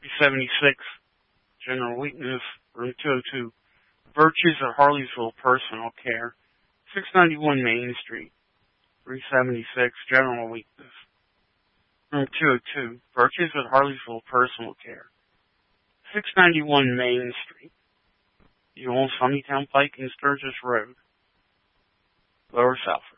376, general weakness, room 202. Virtues of Harleysville Personal Care, 691 Main Street, 376, general weakness, room 202. Virtues of Harleysville Personal Care, 691 Main Street. You on Sunnytown Pike and Sturgis Road, Lower South.